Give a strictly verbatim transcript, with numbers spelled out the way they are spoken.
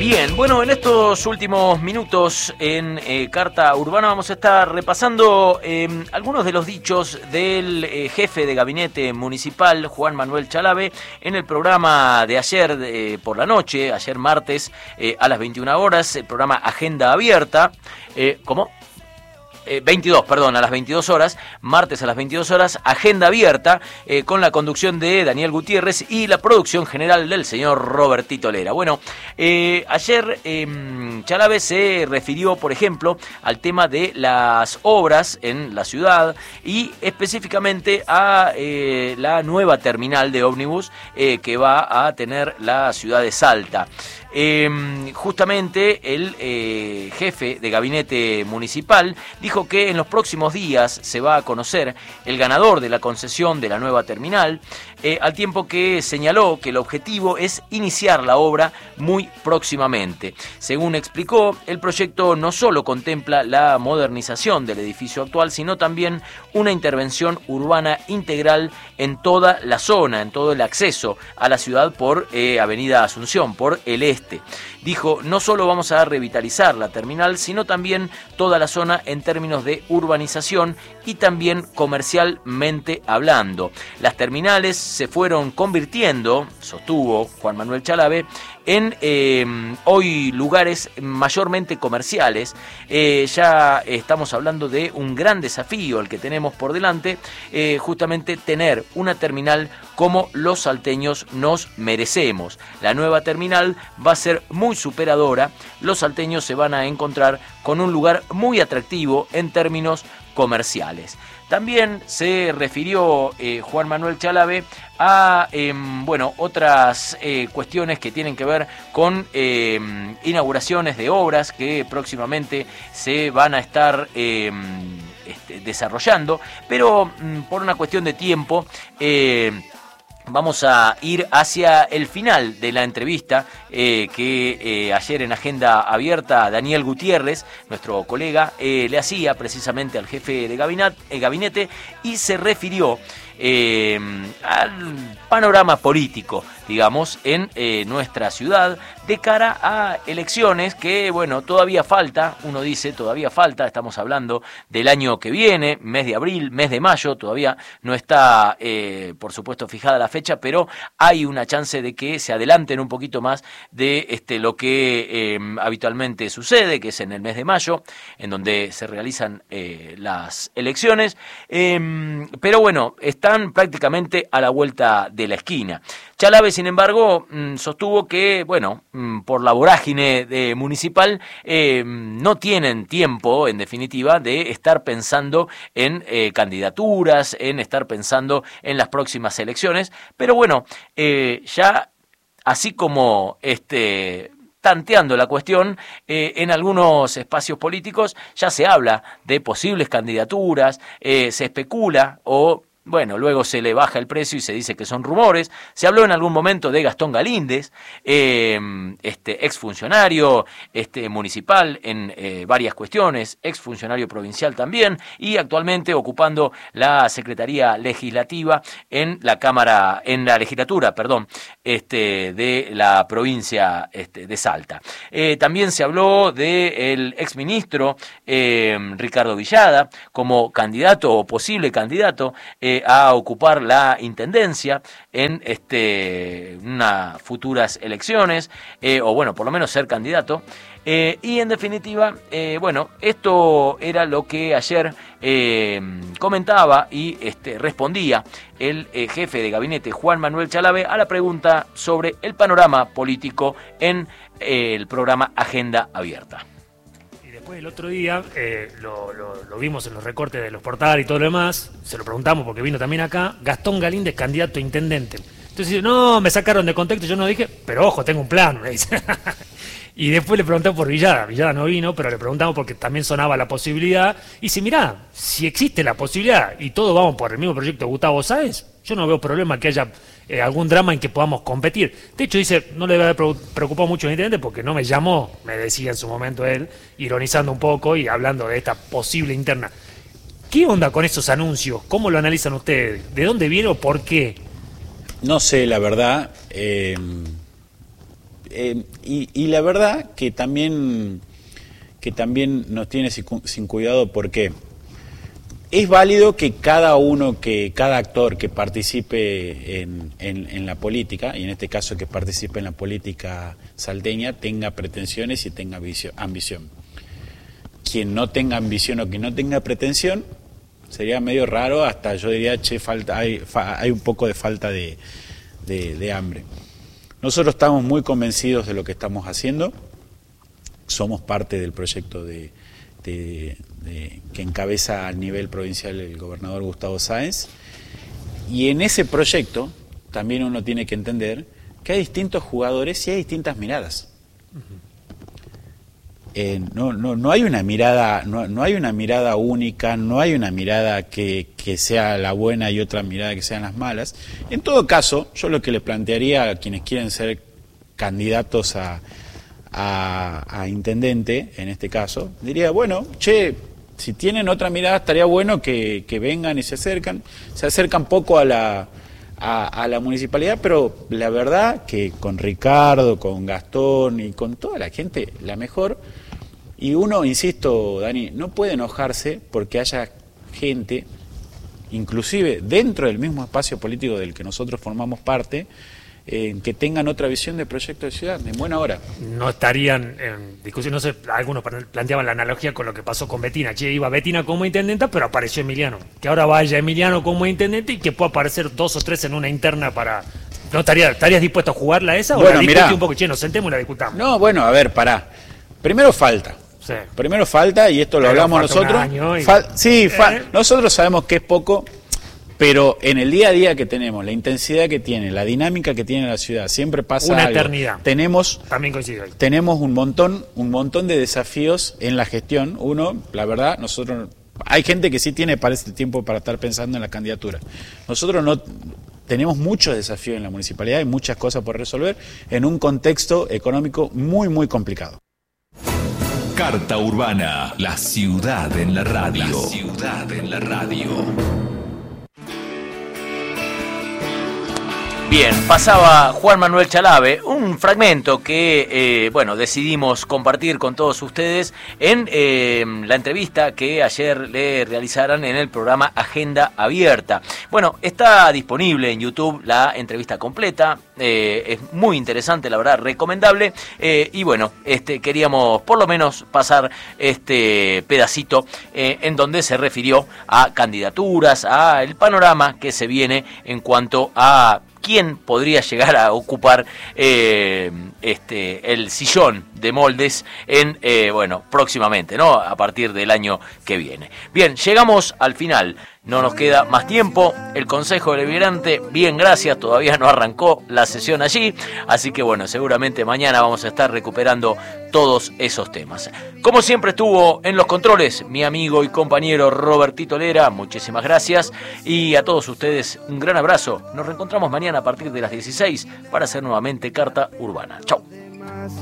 Bien, bueno, en estos últimos minutos en eh, Carta Urbana vamos a estar repasando eh, algunos de los dichos del eh, jefe de gabinete municipal, Juan Manuel Chalave, en el programa de ayer eh, por la noche, ayer martes eh, a las veintiuna horas, el programa Agenda Abierta. Eh, ¿Cómo? Eh, veintidós, perdón, a las veintidós horas, martes a las veintidós horas, Agenda Abierta, eh, con la conducción de Daniel Gutiérrez y la producción general del señor Robertito Lera. Bueno, eh, ayer eh, Chalave se refirió, por ejemplo, al tema de las obras en la ciudad y específicamente a eh, la nueva terminal de ómnibus eh, que va a tener la ciudad de Salta. Eh, justamente el eh, jefe de gabinete municipal dijo que en los próximos días se va a conocer el ganador de la concesión de la nueva terminal, eh, al tiempo que señaló que el objetivo es iniciar la obra muy próximamente. Según explicó, el proyecto no solo contempla la modernización del edificio actual, sino también una intervención urbana integral en toda la zona, en todo el acceso a la ciudad por eh, Avenida Asunción, por el este. Dijo, no solo vamos a revitalizar la terminal, sino también toda la zona en términos de urbanización y también comercialmente hablando. Las terminales se fueron convirtiendo, sostuvo Juan Manuel Chalave, en eh, hoy lugares mayormente comerciales. Eh, ya estamos hablando de un gran desafío el que tenemos por delante, eh, justamente tener una terminal como los salteños nos merecemos. La nueva terminal va a ser muy superadora, los salteños se van a encontrar con un lugar muy atractivo en términos comerciales. También se refirió eh, Juan Manuel Chalave a eh, bueno, otras eh, cuestiones que tienen que ver con eh, inauguraciones de obras que próximamente se van a estar eh, este, desarrollando, pero mm, por una cuestión de tiempo eh, vamos a ir hacia el final de la entrevista eh, que eh, ayer en Agenda Abierta Daniel Gutiérrez, nuestro colega, eh, le hacía precisamente al jefe de gabinete, eh, gabinete y se refirió eh, al panorama político, digamos, en eh, nuestra ciudad de cara a elecciones que, bueno, todavía falta, uno dice, todavía falta, estamos hablando del año que viene, mes de abril, mes de mayo, todavía no está, eh, por supuesto, fijada la fecha, pero hay una chance de que se adelanten un poquito más de este, lo que eh, habitualmente sucede, que es en el mes de mayo, en donde se realizan eh, las elecciones, eh, pero bueno, están prácticamente a la vuelta de la esquina. Chalave, sin embargo, sostuvo que, bueno, por la vorágine de municipal, eh, no tienen tiempo, en definitiva, de estar pensando en eh, candidaturas, en estar pensando en las próximas elecciones, pero bueno, eh, ya así como este... tanteando la cuestión, eh, en algunos espacios políticos ya se habla de posibles candidaturas, eh, se especula o... bueno, luego se le baja el precio y se dice que son rumores. Se habló en algún momento de Gastón Galíndez, eh, este exfuncionario este, municipal en eh, varias cuestiones, exfuncionario provincial también, y actualmente ocupando la Secretaría Legislativa en la Cámara, en la legislatura, perdón, este, de la provincia este, de Salta. Eh, también se habló del exministro eh, Ricardo Villada como candidato o posible candidato eh, a ocupar la intendencia en este unas futuras elecciones, eh, o bueno, por lo menos ser candidato. Eh, y en definitiva, eh, bueno, esto era lo que ayer eh, comentaba y este, respondía el eh, jefe de gabinete Juan Manuel Chalave a la pregunta sobre el panorama político en eh, el programa Agenda Abierta. Después el otro día eh, lo, lo, lo vimos en los recortes de los portales y todo lo demás, se lo preguntamos porque vino también acá, Gastón Galíndez, candidato a intendente. Entonces dice, no, me sacaron de contexto, yo no dije, pero ojo, tengo un plan, me dice. Y después le preguntamos por Villada, Villada no vino, pero le preguntamos porque también sonaba la posibilidad, y dice, mirá, si existe la posibilidad y todos vamos por el mismo proyecto de Gustavo Sáez, yo no veo problema que haya eh, algún drama en que podamos competir. De hecho, dice, no le debe haber preocupado mucho el intendente porque no me llamó, me decía en su momento él, ironizando un poco y hablando de esta posible interna. ¿Qué onda con esos anuncios? ¿Cómo lo analizan ustedes? ¿De dónde viene o por qué? No sé, la verdad. Eh, eh, y, y la verdad que también, que también nos tiene sin, sin cuidado, porque es válido que cada uno, que cada actor que participe en, en, en la política, y en este caso que participe en la política salteña, tenga pretensiones y tenga visión, ambición. Quien no tenga ambición o quien no tenga pretensión, sería medio raro, hasta yo diría, che, falta, hay, fa, hay un poco de falta de, de, de hambre. Nosotros estamos muy convencidos de lo que estamos haciendo, somos parte del proyecto de, de, de, que encabeza a nivel provincial el gobernador Gustavo Sáenz, y en ese proyecto también uno tiene que entender que hay distintos jugadores y hay distintas miradas. Eh, no, no, no hay una mirada, no, no hay una mirada única, no hay una mirada que, que sea la buena y otra mirada que sean las malas. En todo caso, yo lo que le plantearía a quienes quieren ser candidatos a, a, a intendente, en este caso, diría, bueno, che, si tienen otra mirada estaría bueno que, que vengan y se acercan, se acercan poco a la, a, a la municipalidad, pero la verdad que con Ricardo, con Gastón y con toda la gente, la mejor. Y uno, insisto, Dani, no puede enojarse porque haya gente, inclusive dentro del mismo espacio político del que nosotros formamos parte, eh, que tengan otra visión de proyecto de ciudad, en buena hora. No estarían en discusión, no sé, algunos planteaban la analogía con lo que pasó con Betina. Che, iba Betina como intendenta, pero apareció Emiliano. Que ahora vaya Emiliano como intendente y que pueda aparecer dos o tres en una interna para... ¿No estaría, estarías dispuesto a jugarla esa? Bueno, o la mirá, un poco, che, nos sentemos y la discutamos? No, bueno, a ver, pará. Primero falta. Sí. Primero falta, y esto lo pero hablamos nosotros. Y... Fal sí, fa ¿Eh? nosotros sabemos que es poco, pero en el día a día que tenemos, la intensidad que tiene, la dinámica que tiene la ciudad, siempre pasa una algo. eternidad. Tenemos, También coincido ahí. Tenemos un montón, un montón de desafíos en la gestión. Uno, la verdad, nosotros, hay gente que sí tiene para este tiempo para estar pensando en la candidatura. Nosotros no tenemos muchos desafíos en la municipalidad y muchas cosas por resolver en un contexto económico muy, muy complicado. Carta Urbana, la ciudad en la radio. La ciudad en la radio. Bien, pasaba Juan Manuel Chalabe, un fragmento que, eh, bueno, decidimos compartir con todos ustedes en eh, la entrevista que ayer le realizaron en el programa Agenda Abierta. Bueno, está disponible en YouTube la entrevista completa, eh, es muy interesante, la verdad, recomendable, eh, y bueno, este queríamos por lo menos pasar este pedacito eh, en donde se refirió a candidaturas, a el panorama que se viene en cuanto a quién podría llegar a ocupar eh, este el sillón de Moldes en eh, bueno próximamente, ¿no? A partir del año que viene. Bien, llegamos al final. No nos queda más tiempo. El Consejo Deliberante, bien, gracias, todavía no arrancó la sesión allí, así que bueno, seguramente mañana vamos a estar recuperando todos esos temas. Como siempre estuvo en los controles mi amigo y compañero Robertito Lera, muchísimas gracias, y a todos ustedes un gran abrazo. Nos reencontramos mañana a partir de las dieciséis para hacer nuevamente Carta Urbana. Chau.